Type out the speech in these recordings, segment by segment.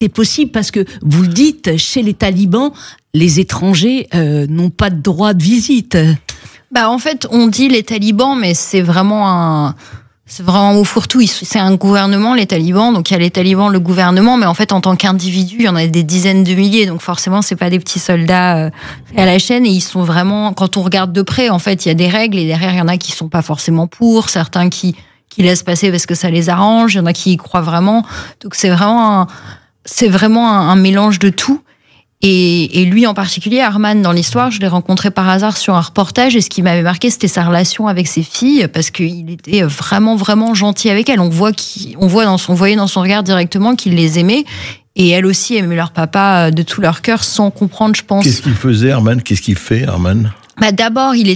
C'est possible parce que, vous le dites, chez les talibans, les étrangers n'ont pas de droit de visite. En fait, on dit les talibans, mais c'est vraiment au fourre-tout. C'est un gouvernement, les talibans. Donc, il y a les talibans, le gouvernement. Mais en fait, en tant qu'individu, il y en a des dizaines de milliers. Donc, forcément, c'est pas des petits soldats à la chaîne. Et ils sont vraiment, quand on regarde de près, en fait, il y a des règles. Et derrière, il y en a qui sont pas forcément pour. Certains qui laissent passer parce que ça les arrange. Il y en a qui y croient vraiment. Donc, c'est vraiment un mélange de tout. Et lui en particulier, Arman, dans l'histoire, je l'ai rencontré par hasard sur un reportage, et ce qui m'avait marqué, c'était sa relation avec ses filles, parce qu'il était vraiment, vraiment gentil avec elles. On voyait dans son regard directement qu'il les aimait, et elles aussi aimaient leur papa de tout leur cœur, sans comprendre, je pense. Qu'est-ce qu'il faisait, Arman ? Qu'est-ce qu'il fait, Arman ? D'abord, il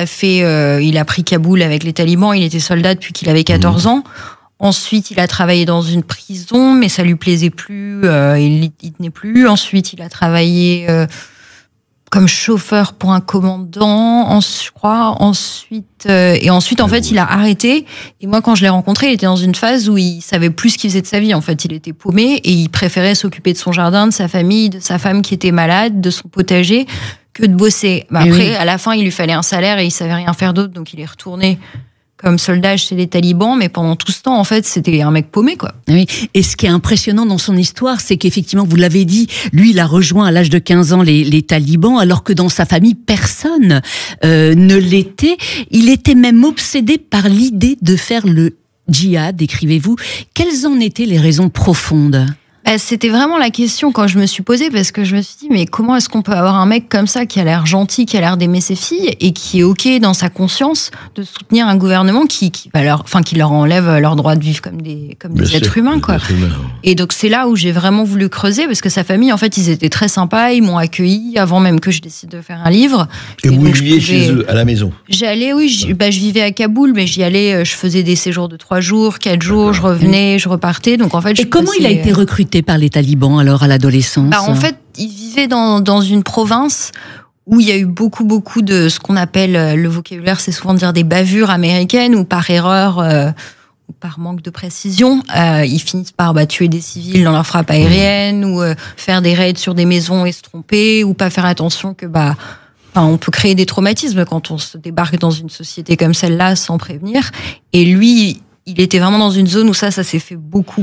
a pris Kaboul avec les talibans, il était soldat depuis qu'il avait 14 ans. Ensuite, il a travaillé dans une prison, mais ça lui plaisait plus, il y tenait plus. Ensuite, il a travaillé comme chauffeur pour un commandant, je crois. Ensuite, en fait, il a arrêté. Et moi, quand je l'ai rencontré, il était dans une phase où il savait plus ce qu'il faisait de sa vie. En fait, il était paumé et il préférait s'occuper de son jardin, de sa famille, de sa femme qui était malade, de son potager, que de bosser. Après, à la fin, il lui fallait un salaire et il savait rien faire d'autre, donc il est retourné comme soldat chez les talibans, mais pendant tout ce temps, en fait, c'était un mec paumé, quoi. Oui. Et ce qui est impressionnant dans son histoire, c'est qu'effectivement, vous l'avez dit, lui, il a rejoint à l'âge de 15 ans les talibans, alors que dans sa famille, personne ne l'était. Il était même obsédé par l'idée de faire le djihad, écrivez-vous. Quelles en étaient les raisons profondes ? C'était vraiment la question quand je me suis posée, parce que je me suis dit, mais comment est-ce qu'on peut avoir un mec comme ça qui a l'air gentil, qui a l'air d'aimer ses filles et qui est OK dans sa conscience de soutenir un gouvernement qui leur enlève leur droit de vivre comme des êtres humains, quoi. Et donc c'est là où j'ai vraiment voulu creuser, parce que sa famille, en fait, ils étaient très sympas, ils m'ont accueilli avant même que je décide de faire un livre. Et vous viviez chez eux, à la maison ? J'allais, oui, je vivais à Kaboul, mais j'y allais, je faisais des séjours de 3 jours, 4 jours, je revenais, je repartais. Donc en fait, comment il a été recruté par les talibans alors à l'adolescence ? En fait, il vivait dans une province où il y a eu beaucoup de ce qu'on appelle, le vocabulaire, c'est souvent de dire des bavures américaines, ou par erreur ou par manque de précision, ils finissent par tuer des civils dans leur frappe aérienne, ou faire des raids sur des maisons et se tromper, ou pas faire attention que on peut créer des traumatismes quand on se débarque dans une société comme celle-là sans prévenir. Et lui, il était vraiment dans une zone où ça s'est fait beaucoup.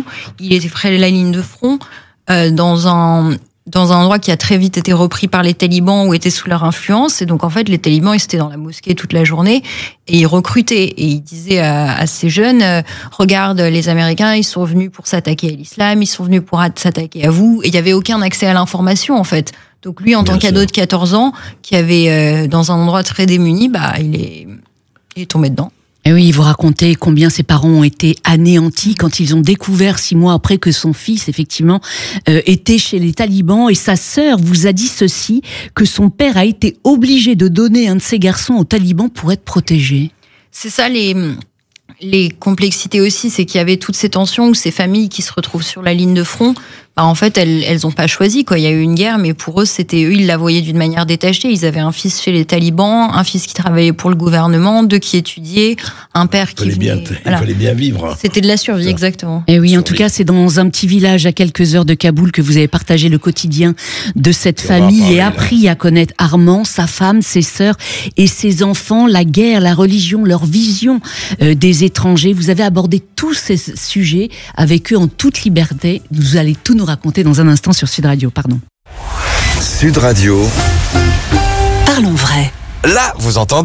Il était près de la ligne de front, dans un endroit qui a très vite été repris par les talibans, ou était sous leur influence. Et donc, en fait, les talibans, ils étaient dans la mosquée toute la journée et ils recrutaient. Et ils disaient à ces jeunes, regarde, les Américains, ils sont venus pour s'attaquer à l'islam, ils sont venus pour s'attaquer à vous. Et il n'y avait aucun accès à l'information, en fait. Donc lui, en tant qu'ado de 14 ans, qui avait dans un endroit très démuni, il est tombé dedans. Et oui, vous racontez combien ses parents ont été anéantis quand ils ont découvert 6 mois après que son fils, effectivement, était chez les talibans. Et sa sœur vous a dit ceci, que son père a été obligé de donner un de ses garçons aux talibans pour être protégé. C'est ça, les complexités aussi, c'est qu'il y avait toutes ces tensions où ces familles qui se retrouvent sur la ligne de front, en fait, elles ont pas choisi, quoi. Il y a eu une guerre, mais pour eux, eux, ils la voyaient d'une manière détachée. Ils avaient un fils chez les talibans, un fils qui travaillait pour le gouvernement, 2 qui étudiaient, un père qui venait... Il fallait bien vivre. C'était de la survie, exactement. Et oui, en tout cas, c'est dans un petit village à quelques heures de Kaboul que vous avez partagé le quotidien de cette famille et appris à connaître Arman, sa femme, ses sœurs et ses enfants, la guerre, la religion, leur vision des étrangers. Vous avez abordé tous ces sujets avec eux en toute liberté. Vous allez tout nous raconter dans un instant sur Sud Radio. Sud Radio. Parlons vrai. Là, vous entendez ?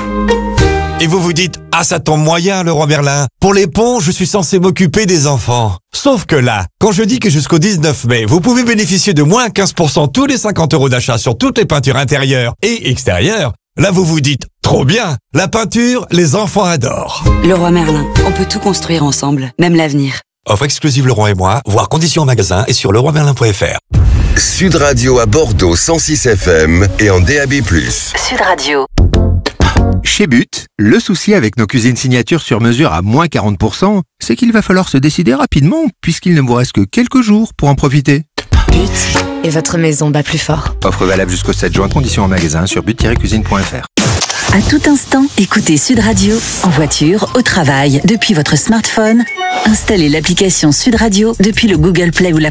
Et vous vous dites, ah ça tombe moyen, Leroy Merlin. Pour les ponts, je suis censé m'occuper des enfants. Sauf que là, quand je dis que jusqu'au 19 mai, vous pouvez bénéficier de moins 15% tous les 50 € d'achat sur toutes les peintures intérieures et extérieures, là vous vous dites, trop bien, la peinture, les enfants adorent. Leroy Merlin, on peut tout construire ensemble, même l'avenir. Offre exclusive Leroy et moi, voir conditions en magasin et sur leroymerlin.fr. Sud Radio à Bordeaux 106 FM et en DAB+. Sud Radio. Chez But, le souci avec nos cuisines signatures sur mesure à moins 40%, c'est qu'il va falloir se décider rapidement puisqu'il ne vous reste que quelques jours pour en profiter. But et votre maison bat plus fort. Offre valable jusqu'au 7 juin, conditions en magasin sur but-cuisine.fr. À tout instant, écoutez Sud Radio, en voiture, au travail, depuis votre smartphone. Installez l'application Sud Radio depuis le Google Play ou la